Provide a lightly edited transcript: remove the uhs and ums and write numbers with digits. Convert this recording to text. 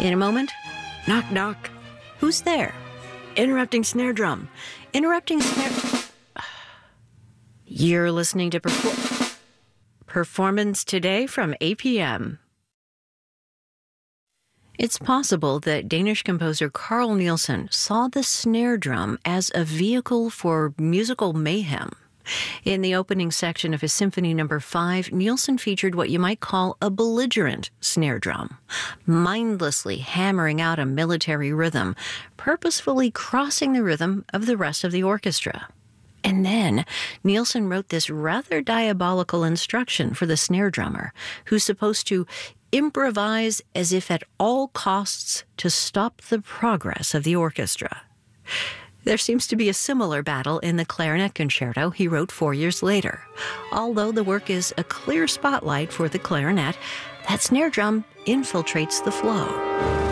In a moment, knock, knock. Who's there? Interrupting snare drum. Interrupting snare... You're listening to Performance Today from APM. It's possible that Danish composer Carl Nielsen saw the snare drum as a vehicle for musical mayhem. In the opening section of his Symphony No. 5, Nielsen featured what you might call a belligerent snare drum, mindlessly hammering out a military rhythm, purposefully crossing the rhythm of the rest of the orchestra. And then Nielsen wrote this rather diabolical instruction for the snare drummer, who's supposed to improvise as if at all costs to stop the progress of the orchestra. There seems to be a similar battle in the clarinet concerto he wrote 4 years later. Although the work is a clear spotlight for the clarinet, that snare drum infiltrates the flow.